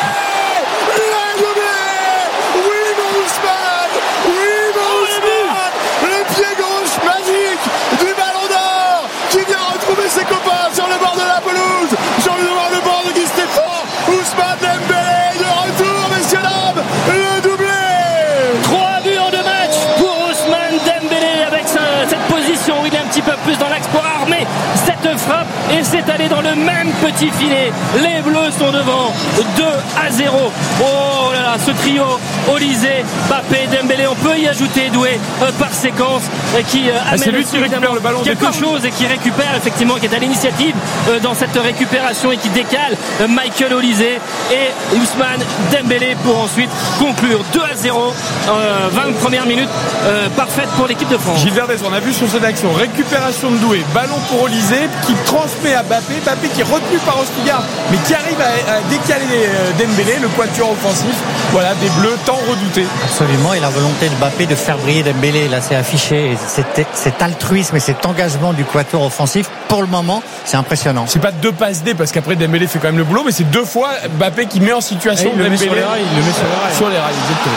ses copains sur le bord de la pelouse, sur le bord, le bord de Guy Stéphane. Ousmane Dembélé de retour, messieurs dames, le doublé. Trois buts en deux matchs pour Ousmane Dembélé avec sa, cette position où il est un petit peu plus dans l'axe pour armer cette frappe et c'est allé dans le même petit filet. Les Bleus sont devant deux à zéro. Oh là là, ce trio Olysée, Mbappé, Dembélé, on peut y ajouter Doué euh, par séquence euh, qui euh, amène ah, c'est lui qui récupère le ballon quelque chose et qui récupère effectivement, qui est à l'initiative euh, dans cette récupération et qui décale euh, Michael Olysée et Ousmane Dembélé pour ensuite conclure deux à zéro. euh, vingt premières minutes euh, parfaites pour l'équipe de France. Gilles Verdez, on a vu sur cette action récupération de Doué, ballon pour Olysée qui transmet à Mbappé, Mbappé qui est retenu par Ostigard mais qui arrive à, à décaler euh, Dembélé, le quatuor offensif, voilà, des Bleus tant redoutés. Absolument, et la volonté de Mbappé de faire briller Dembélé, là c'est affiché, et cet, cet altruisme et cet engagement du quatuor offensif, pour le moment, c'est impressionnant. C'est pas deux passes D parce qu'après Dembélé fait quand même le boulot, mais c'est deux fois Mbappé qui met en situation il le Dembélé met sur les rails, il le met sur les rails. Sur les rails, exactement.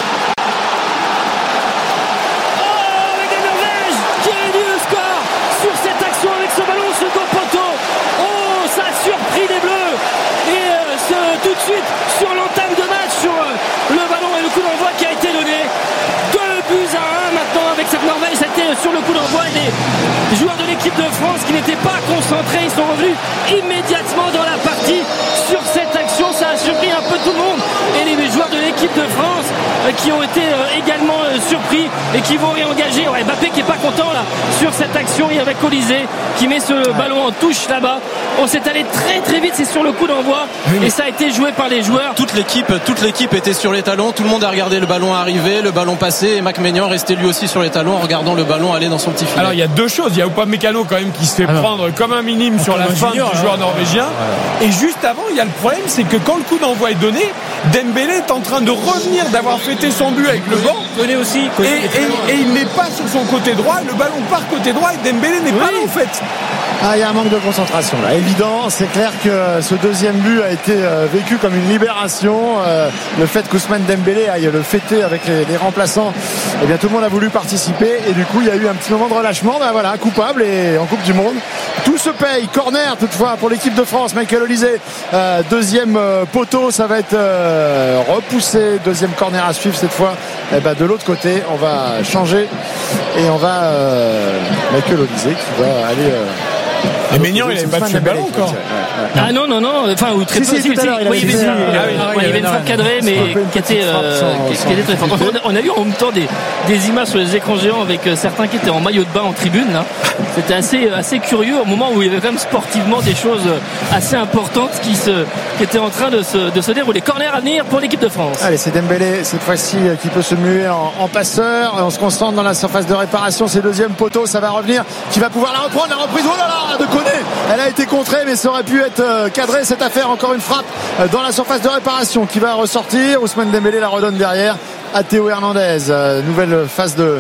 Sur l'entame de match, sur le ballon et le coup d'envoi qui a été donné. Deux buts à un maintenant avec cette Norvège. C'était sur le coup d'envoi et les joueurs de l'équipe de France qui n'étaient pas concentrés, ils sont revenus immédiatement dans la partie sur cette action. Ça a surpris un peu tout le monde et les joueurs de l'équipe de France qui ont été également surpris et qui vont réengager. Ouais, Mbappé qui est pas content là sur cette action et avec Olysée qui met ce ouais. ballon en touche là-bas. On s'est allé très très vite, c'est sur le coup d'envoi oui. et ça a été joué par les joueurs. Toute l'équipe, toute l'équipe était sur les talons, tout le monde a regardé le ballon arriver, le ballon passer et Mac Maignan restait lui aussi sur les talons en regardant le ballon aller dans son petit filet. Alors il y a deux choses, il y a Upamecano quand même qui se fait Alors, prendre comme un minime sur la fin junior, du joueur hein. norvégien ouais. et juste avant il y a le problème, c'est que quand le coup d'envoi est donné, Dembélé est en train de revenir d'avoir fêté son but avec le banc Koné aussi et, et, et il n'est pas sur son côté droit, le ballon part côté droit et Dembélé n'est oui. pas là en fait. Ah, il y a un manque de concentration là, évident. C'est clair que ce deuxième but a été euh, vécu comme une libération. Euh, le fait qu'Ousmane Dembélé aille le fêter avec les, les remplaçants, eh bien tout le monde a voulu participer et du coup il y a eu un petit moment de relâchement. Ben voilà, coupable et en Coupe du Monde, tout se paye. Corner toutefois pour l'équipe de France. Michael Olysée, euh, deuxième euh, poteau, ça va être euh, repoussé. Deuxième corner à suivre cette fois. Eh ben de l'autre côté, on va changer et on va euh, Michael Olysée qui va aller. Euh, Et Maignan, il avait battu le ballon encore. Ah non, non, non. Enfin, ou très peu. Si, si, tout à l'heure, il oui, avait il y avait une frappe cadrée, mais qui était, euh, qui était très forte. On a vu en même temps des, des images sur les écrans géants avec certains qui étaient en maillot de bain en tribune. Là. C'était assez, assez curieux au moment où il y avait quand même sportivement des choses assez importantes qui, se, qui étaient en train de se, de se dérouler. Corner à venir pour l'équipe de France. Allez, c'est Dembélé cette fois-ci qui peut se muer en, en passeur. On se concentre dans la surface de réparation. C'est deuxième poteau, ça va revenir. Qui va pouvoir la reprendre, la reprise. Oh là là, de Koné. Elle a été contrée, mais ça aurait pu être cadré cette affaire. Encore une frappe dans la surface de réparation qui va ressortir. Ousmane Dembélé la redonne derrière à Théo Hernandez. Nouvelle phase de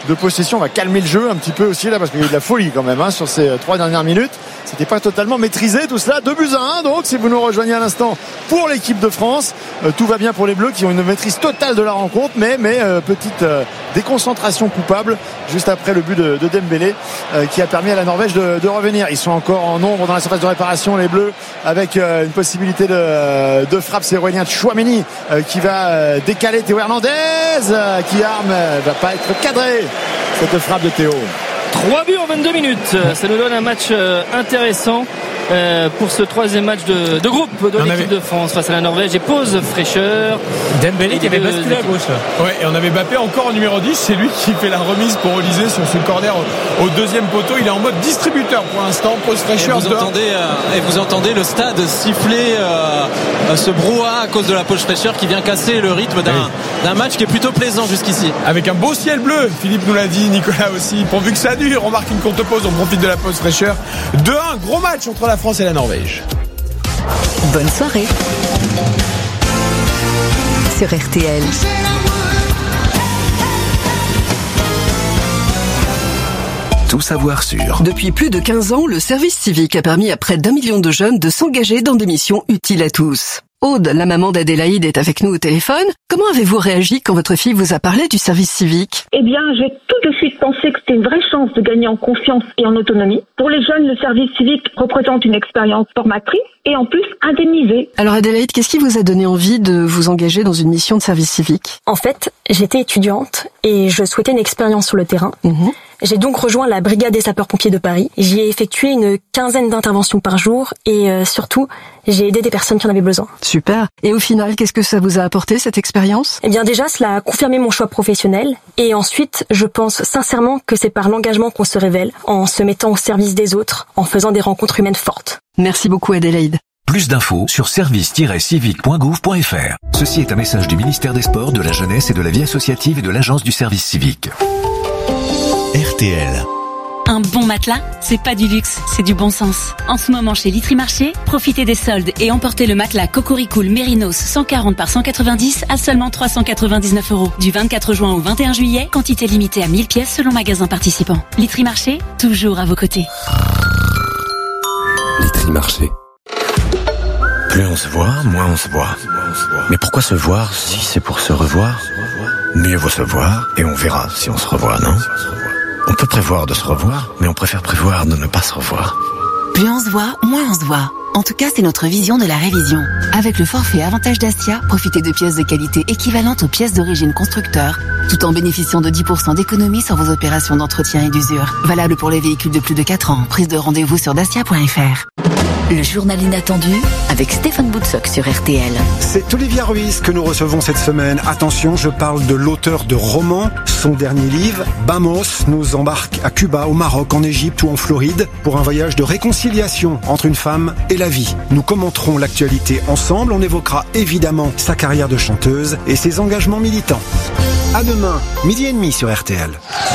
de possession. On va calmer le jeu un petit peu aussi là parce qu'il y a eu de la folie quand même hein, sur ces trois dernières minutes. C'était pas totalement maîtrisé tout cela. deux buts à un donc si vous nous rejoignez à l'instant pour l'équipe de France. Euh, tout va bien pour les Bleus qui ont une maîtrise totale de la rencontre mais, mais euh, petite euh, déconcentration coupable juste après le but de, de Dembélé euh, qui a permis à la Norvège de, de revenir. Ils sont encore en nombre dans la surface de réparation les Bleus avec euh, une possibilité de, de frappe. C'est Aurélien Tchouaméni euh, qui va euh, décaler Théo Hernandez euh, qui arme euh, va pas être cadré cette frappe de Théo. trois buts en vingt-deux minutes, ça nous donne un match intéressant pour ce troisième match de, de groupe de l'équipe avait... de France face à la Norvège. Et pause fraîcheur. Dembélé qui avait basculé à gauche là. Ouais, et on avait Mbappé encore en numéro dix, c'est lui qui fait la remise pour Olysée sur ce corner au, au deuxième poteau. Il est en mode distributeur pour l'instant, pause fraîcheur. Et vous, entendez, euh, et vous entendez le stade siffler euh, ce brouhaha à cause de la pause fraîcheur qui vient casser le rythme d'un, oui. d'un match qui est plutôt plaisant jusqu'ici. Avec un beau ciel bleu, Philippe nous l'a dit, Nicolas aussi. Pourvu que ça dure, on marque une courte pause, on profite de la pause fraîcheur. deux un, gros match entre la France et la Norvège. Bonne soirée sur R T L. Tout savoir sur. Depuis plus de quinze ans, le service civique a permis à près d'un million de jeunes de s'engager dans des missions utiles à tous. Aude, la maman d'Adélaïde, est avec nous au téléphone. Comment avez-vous réagi quand votre fille vous a parlé du service civique ? Eh bien, j'ai tout de suite pensé que c'était une vraie chance de gagner en confiance et en autonomie. Pour les jeunes, le service civique représente une expérience formatrice et en plus indemnisée. Alors Adélaïde, qu'est-ce qui vous a donné envie de vous engager dans une mission de service civique ? En fait, j'étais étudiante et je souhaitais une expérience sur le terrain. Mmh. J'ai donc rejoint la brigade des sapeurs-pompiers de Paris. J'y ai effectué une quinzaine d'interventions par jour et euh, surtout, j'ai aidé des personnes qui en avaient besoin. Super. Et au final, qu'est-ce que ça vous a apporté, cette expérience ? Eh bien déjà, cela a confirmé mon choix professionnel. Et ensuite, je pense sincèrement que c'est par l'engagement qu'on se révèle, en se mettant au service des autres, en faisant des rencontres humaines fortes. Merci beaucoup Adélaïde. Plus d'infos sur service tiret civique point gouv point f r. Ceci est un message du ministère des Sports, de la Jeunesse et de la Vie associative et de l'Agence du service civique. R T L. Un bon matelas, c'est pas du luxe, c'est du bon sens. En ce moment chez Litry Marché, profitez des soldes et emportez le matelas Cocoricool Mérinos cent quarante par cent quatre-vingt-dix à seulement trois cent quatre-vingt-dix-neuf euros. Du vingt-quatre juin au vingt et un juillet, quantité limitée à mille pièces selon magasin participant. Litry Marché, toujours à vos côtés. Litry Marché. Plus on se voit, moins on se voit. Mais pourquoi se voir si c'est pour se revoir ? Mieux vaut se voir et on verra si on se revoit, non ? On peut prévoir de se revoir, mais on préfère prévoir de ne pas se revoir. Plus on se voit, moins on se voit. En tout cas, c'est notre vision de la révision. Avec le forfait Avantage Dacia, profitez de pièces de qualité équivalentes aux pièces d'origine constructeur, tout en bénéficiant de dix pour cent d'économie sur vos opérations d'entretien et d'usure. Valable pour les véhicules de plus de quatre ans. Prise de rendez-vous sur dacia point f r. Le journal inattendu avec Stéphane Boutsock sur R T L. C'est Olivia Ruiz que nous recevons cette semaine. Attention, je parle de l'auteur de romans. Son dernier livre, Vamos, nous embarque à Cuba, au Maroc, en Égypte ou en Floride pour un voyage de réconciliation entre une femme et la vie. Nous commenterons l'actualité ensemble. On évoquera évidemment sa carrière de chanteuse et ses engagements militants. À demain, midi et demi sur R T L.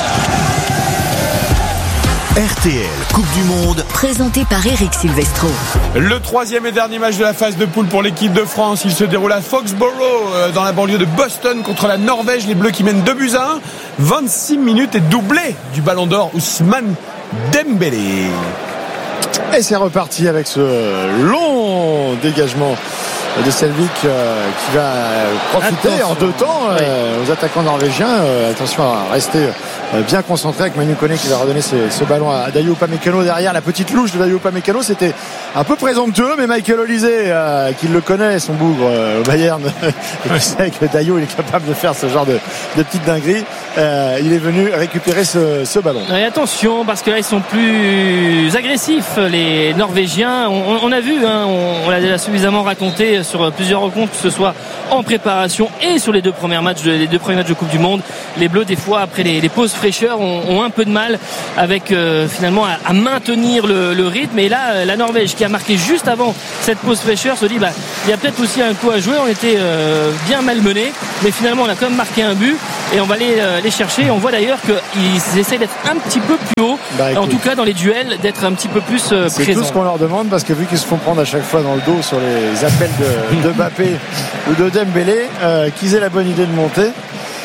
R T L Coupe du Monde, présenté par Eric Silvestro. Le troisième et dernier match de la phase de poule pour l'équipe de France. Il se déroule à Foxborough, dans la banlieue de Boston, contre la Norvège. Les Bleus qui mènent deux buts à un. vingt-six minutes et doublé du Ballon d'Or Ousmane Dembélé. Et c'est reparti avec ce long dégagement de Selvik euh, qui va profiter attention. en deux temps euh, oui. aux attaquants norvégiens. Euh, attention à rester euh, bien concentré avec Manu Koné qui va redonner ce, ce ballon à Dayot Upamecano derrière. La petite louche de Dayot Upamecano, c'était un peu présomptueux, mais Michael Olysée euh, qui le connaît, son bougre euh, au Bayern et qui sait que Dayot il est capable de faire ce genre de, de petite dinguerie, euh, il est venu récupérer ce, ce ballon. Et attention, parce que là ils sont plus agressifs les Norvégiens. On, on a vu, hein, on, on l'a déjà suffisamment raconté sur plusieurs rencontres, que ce soit en préparation et sur les deux premiers matchs de, les deux premiers matchs de Coupe du Monde. Les Bleus, des fois, après les, les pauses fraîcheurs, ont, ont un peu de mal avec euh, finalement à, à maintenir le, le rythme. Et là, la Norvège, qui a marqué juste avant cette pause fraîcheur, se dit bah il y a peut-être aussi un coup à jouer. On était euh, bien malmenés, mais finalement, on a quand même marqué un but et on va les, euh, les chercher. On voit d'ailleurs qu'ils essaient d'être un petit peu plus haut, bah, en tout cas dans les duels, d'être un petit peu plus euh, c'est présents. C'est tout ce qu'on leur demande, parce que vu qu'ils se font prendre à chaque fois dans le dos sur les appels de de Mbappé ou de Dembélé, euh, qu'ils aient la bonne idée de monter.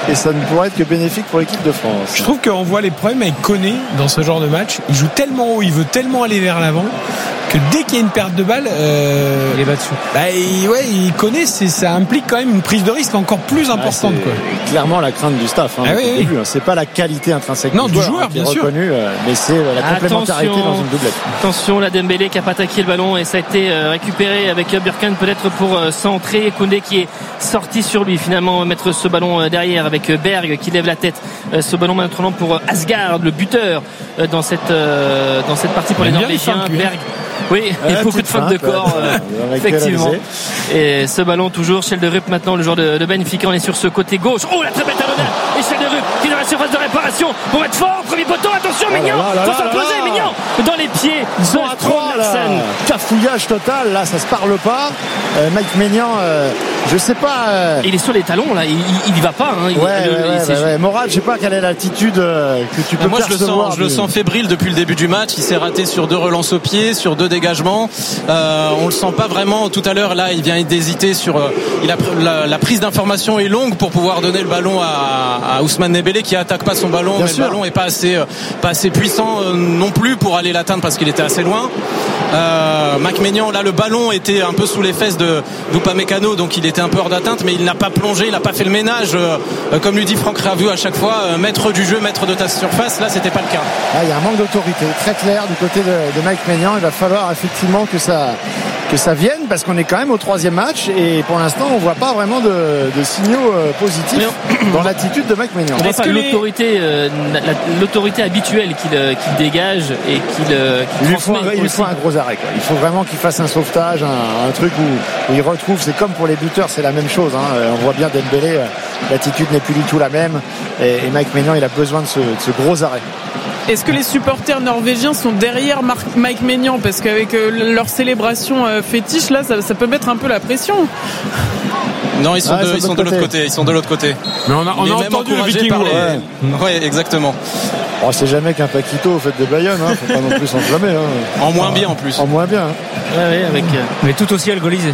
et ça ne pourrait être que bénéfique pour l'équipe de France. Je trouve qu'on voit les problèmes avec Koné dans ce genre de match. Il joue tellement haut, il veut tellement aller vers l'avant que dès qu'il y a une perte de balle, euh, il est battu. Bah, il, ouais, il connaît, c'est, ça implique quand même une prise de risque encore plus importante. Ah, quoi. Clairement la crainte du staff. Hein, ah, oui, oui. Début, hein. C'est pas la qualité intrinsèque non, du joueur, joueur, du joueur hein, qui bien est sûr. reconnu, euh, mais c'est euh, la complémentarité attention, dans une doublette. Attention, la Dembélé qui a pas attaqué le ballon et ça a été euh, récupéré avec Burkhan peut-être pour euh, centrer. Koundé qui est sorti sur lui finalement mettre ce ballon euh, derrière avec euh, Berg qui lève la tête. Euh, ce ballon maintenant pour euh, Asgard, le buteur euh, dans cette euh, dans cette partie pour les Norvégiens. Berg. Oui, il y a beaucoup de fautes de corps, euh, effectivement. Et ce ballon toujours, Schelderup maintenant, le joueur de, de Benfica, on est sur ce côté gauche. Oh, la très belle talonnade. Et Schelderup qui est dans la surface de réparation pour être fort. Premier poteau, attention, oh Mignon. Faut s'imposer, Mignon. Dans les pieds. Ils sont à trois, là. Cafouillage total, là, ça se parle pas. Euh, Mike Maignan, euh, je sais pas. Euh... Il est sur les talons, là. Il, il, il y va pas. Hein. Il, ouais, il, ouais, il, ouais, ouais. Morad, je sais pas quelle est l'attitude euh, que tu peux moi, je le sens, je du... le sens fébrile depuis le début du match. Il s'est raté sur deux relances au pied, sur deux dégagements. Euh, on le sent pas vraiment. Tout à l'heure, là, il vient d'hésiter sur. Euh, il a la, la prise d'information est longue pour pouvoir donner le ballon à, à Ousmane Dembélé qui attaque pas son ballon, Bien mais sûr. Le ballon est pas assez, euh, pas assez puissant euh, non plus pour aller l'atteindre parce qu'il était assez loin. Euh, Mac Maignan, là, le ballon était un peu sous les fesses de d'Upamecano, donc il était un peu hors d'atteinte, mais il n'a pas plongé, il n'a pas fait le ménage, euh, comme lui dit Franck Ravu à chaque fois, euh, maître du jeu, maître de ta surface. Là, c'était pas le cas. Ah, il y a un manque d'autorité très clair du côté de, de Mike Maignan. Il va falloir effectivement que ça que ça vienne parce qu'on est quand même au troisième match et pour l'instant on voit pas vraiment de, de signaux euh, positifs dans l'attitude de Mike Maignan. Est-ce que l'autorité, euh, la, l'autorité habituelle qu'il, qu'il dégage et qu'il, euh, qu'il il lui faut un, il lui faut un gros arrêt. Quoi. Il faut vraiment qu'il fasse un sauvetage, un, un truc où, où il retrouve. C'est comme pour les buteurs, c'est la même chose. Hein. On voit bien Dembélé, euh, l'attitude n'est plus du tout la même et, et Mike Maignan, il a besoin de ce, de ce gros arrêt. Est-ce que les supporters norvégiens sont derrière Marc, Mike Maignan parce qu'avec euh, leur célébration euh, fétiche là, ça, ça peut mettre un peu la pression. Non, ils sont, ah, de, ils sont de l'autre côté. Ils sont de l'autre côté. Mais on a, on a entendu le Viking. Les... Ouais. ouais, exactement. Oh, c'est jamais qu'un Paquito au fait de Bayonne. Hein. Faut pas non plus s'enflammer. Hein. En moins bien en plus. En moins bien. Hein. Ouais, ouais, avec. Euh... Mais tout aussi alcoolisé.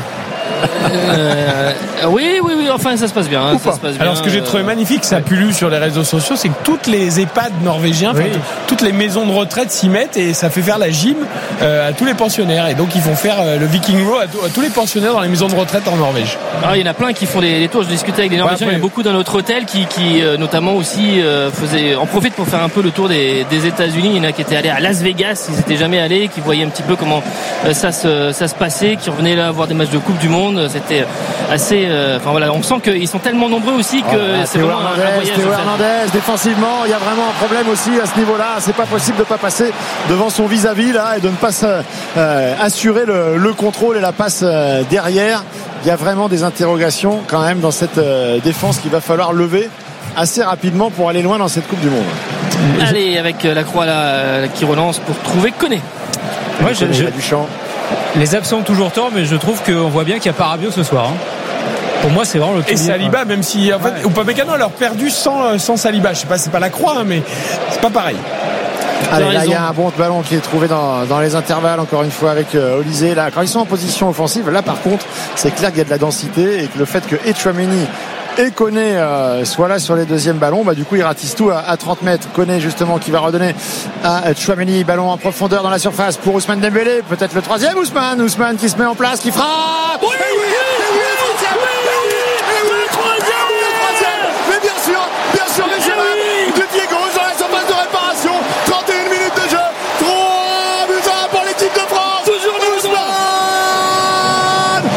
euh, oui, oui, oui, enfin ça se passe bien. Hein, ça se passe bien. Alors ce que j'ai trouvé magnifique, ça a plu sur les réseaux sociaux, c'est que toutes les EHPAD norvégiens, oui. toutes les maisons de retraite s'y mettent et ça fait faire la gym euh, à tous les pensionnaires. Et donc ils vont faire euh, le Viking Row à, à tous les pensionnaires dans les maisons de retraite en Norvège. Alors, il y en a plein qui font des, des tours. Je discutais avec des Norvégiens, ouais, il y en a beaucoup dans notre hôtel qui, qui euh, notamment aussi euh, faisaient, en profitent pour faire un peu le tour des, des États-Unis. Il y en a qui étaient allés à Las Vegas, ils n'étaient jamais allés, qui voyaient un petit peu comment euh, ça se ça se passait, qui revenaient là voir des matchs de Coupe du Monde. C'était assez. Euh, enfin voilà, on sent qu'ils sont tellement nombreux aussi que oh, c'est Théo vraiment Hernandez, un voyage. Théo Hernandez, défensivement, il y a vraiment un problème aussi à ce niveau-là. C'est pas possible de pas passer devant son vis-à-vis là et de ne pas euh, assurer le, le contrôle et la passe euh, derrière. Il y a vraiment des interrogations quand même dans cette euh, défense qu'il va falloir lever assez rapidement pour aller loin dans cette Coupe du Monde. Allez, avec la Croix là, qui relance pour trouver Koné. Ouais, je, je... Les absents ont toujours tort, mais je trouve qu'on voit bien qu'il y a pas Rabiot ce soir. Hein. Pour moi, c'est vraiment le Et Saliba, hein. Même si en fait, ouais. Upamecano a leur perdu sans, sans Saliba. Je sais pas, c'est pas la Croix, hein, mais c'est pas pareil. Allez, là, il y a un bon ballon qui est trouvé dans, dans les intervalles, encore une fois, avec euh, Olysée. Là, quand ils sont en position offensive, là, par contre, c'est clair qu'il y a de la densité et que le fait que Tchouaméni et Koné euh, soit là sur les deuxièmes ballons, bah, du coup, ils ratissent tout à, à trente mètres. Koné, justement, qui va redonner à Tchouaméni. Ballon en profondeur dans la surface pour Ousmane Dembélé. Peut-être le troisième, Ousmane. Ousmane qui se met en place, qui frappe. Oui, oui, oui, oui, oui, le troisième. Le troisième. Le troisième. Mais bien sûr, bien sûr, les jeunes de pied gauche dans la surface de réparation. trente et une minutes de jeu. trois buts à un pour l'équipe de France. Toujours le Ousmane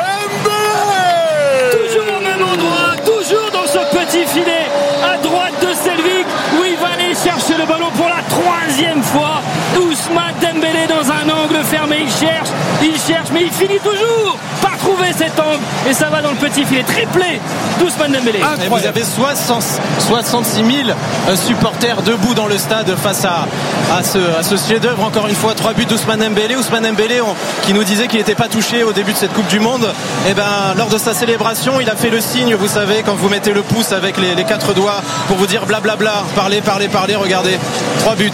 Dembélé. Toujours au même endroit, toujours dans ce petit filet à droite de Selvik où il va aller chercher le ballon pour la troisième fois. Ousmane Dembélé dans un angle fermé, il cherche, il cherche, mais il finit toujours par trouver cet angle et ça va dans le petit filet. Triplé d'Ousmane Dembélé. Et vous avez soixante-six mille supporters debout dans le stade face à, à ce, à ce chef-d'œuvre. Encore une fois, trois buts d'Ousmane Dembélé. Ousmane Dembélé, on, qui nous disait qu'il n'était pas touché au début de cette Coupe du Monde. Et ben, lors de sa célébration, il a fait le signe, vous savez, quand vous mettez le pouce avec les, les quatre doigts pour vous dire blablabla, parlez, parlez, parlez, regardez. Trois buts.